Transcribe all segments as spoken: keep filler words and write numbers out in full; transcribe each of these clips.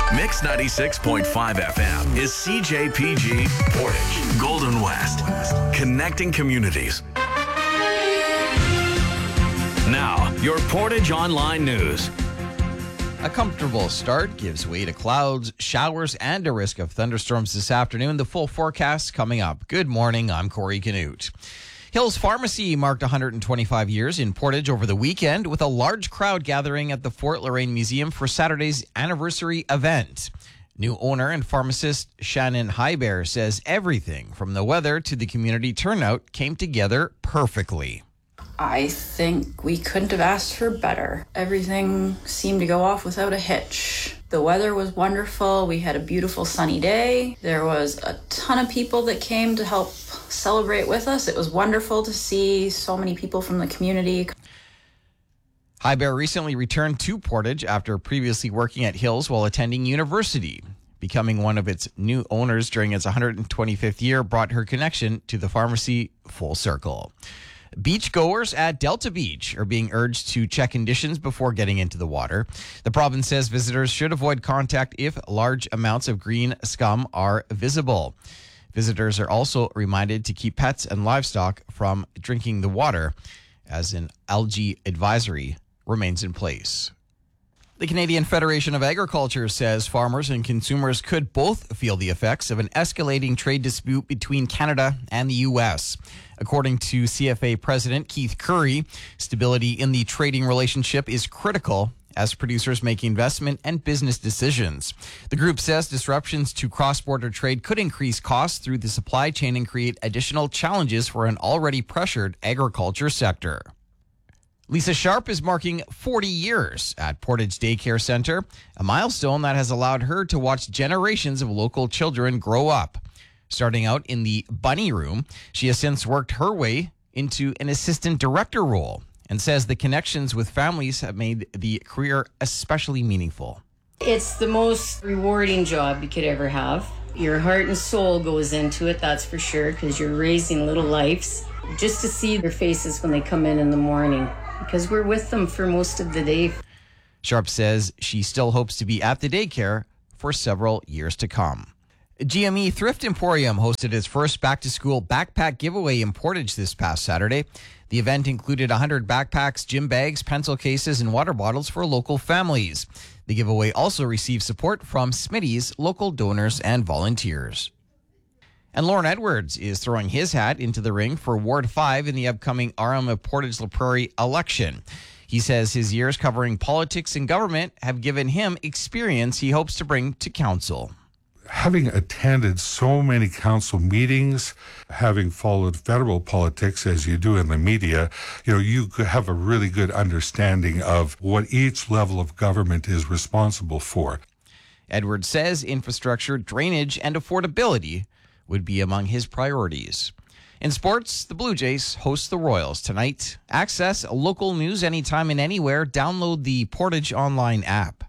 Mix ninety-six point five F M is C J P G Portage, Golden West, connecting communities. Now, your Portage Online News. A comfortable start gives way to clouds, showers, and a risk of thunderstorms this afternoon. The full forecast coming up. Good morning, I'm Corey Canute. Hills Pharmacy marked one hundred twenty-five years in Portage over the weekend with a large crowd gathering at the Fort Loraine Museum for Saturday's anniversary event. New owner and pharmacist Shannon Hybear says everything from the weather to the community turnout came together perfectly. I think we couldn't have asked for better. Everything seemed to go off without a hitch. The weather was wonderful. We had a beautiful sunny day. There was a ton of people that came to help celebrate with us. It was wonderful to see so many people from the community. Hybear recently returned to Portage after previously working at Hills while attending university. Becoming one of its new owners during its one hundred twenty-fifth year brought her connection to the pharmacy full circle. Beachgoers at Delta Beach are being urged to check conditions before getting into the water. The province says visitors should avoid contact if large amounts of green scum are visible. Visitors are also reminded to keep pets and livestock from drinking the water, as an algae advisory remains in place. The Canadian Federation of Agriculture says farmers and consumers could both feel the effects of an escalating trade dispute between Canada and the U S. According to C F A President Keith Curry, stability in the trading relationship is critical as producers make investment and business decisions. The group says disruptions to cross-border trade could increase costs through the supply chain and create additional challenges for an already pressured agriculture sector. Lisa Sharp is marking forty years at Portage Daycare Center, a milestone that has allowed her to watch generations of local children grow up. Starting out in the bunny room, she has since worked her way into an assistant director role and says the connections with families have made the career especially meaningful. It's the most rewarding job you could ever have. Your heart and soul goes into it, that's for sure, because you're raising little lives. Just to see their faces when they come in in the morning, because we're with them for most of the day. Sharp says she still hopes to be at the daycare for several years to come. G M E Thrift Emporium hosted its first back-to-school backpack giveaway in Portage this past Saturday. The event included one hundred backpacks, gym bags, pencil cases, and water bottles for local families. The giveaway also received support from Smitty's, local donors, and volunteers. And Lauren Edwards is throwing his hat into the ring for Ward five in the upcoming R M of Portage La Prairie election. He says his years covering politics and government have given him experience he hopes to bring to council. Having attended so many council meetings, having followed federal politics as you do in the media, you know, you could have a really good understanding of what each level of government is responsible for. Edwards says infrastructure, drainage, and affordability would be among his priorities. In sports, the Blue Jays host the Royals tonight. Access local news anytime and anywhere. Download the Portage Online app.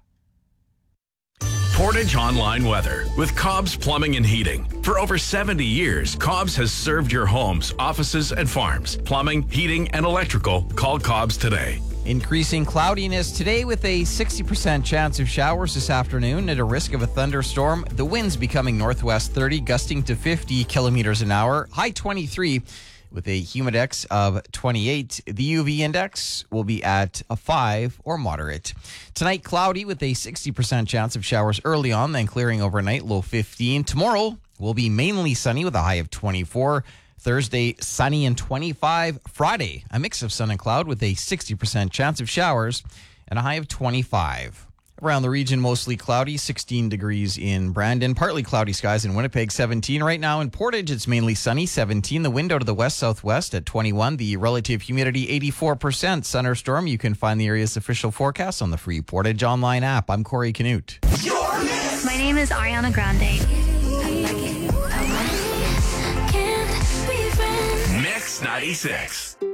Portage Online Weather with Cobb's Plumbing and Heating. For over seventy years, Cobb's has served your homes, offices, and farms. Plumbing, heating, and electrical. Call Cobb's today. Increasing cloudiness today with a sixty percent chance of showers this afternoon at a risk of a thunderstorm. The winds becoming northwest thirty, gusting to fifty kilometers an hour. High twenty-three with a humidex of twenty-eight. The U V index will be at a five or moderate. Tonight, cloudy with a sixty percent chance of showers early on, then clearing overnight, low fifteen. Tomorrow will be mainly sunny with a high of twenty-four. Thursday, sunny and twenty-five. Friday, a mix of sun and cloud with a sixty percent chance of showers and a high of twenty-five. Around the region, mostly cloudy, sixteen degrees in Brandon. Partly cloudy skies in Winnipeg, seventeen. Right now in Portage, it's mainly sunny, seventeen. The wind out of the west-southwest at twenty-one. The relative humidity, eighty-four percent. Sun or storm, you can find the area's official forecast on the free Portage Online app. I'm Corey Canute. My name is Ariana Grande. Mix ninety-six.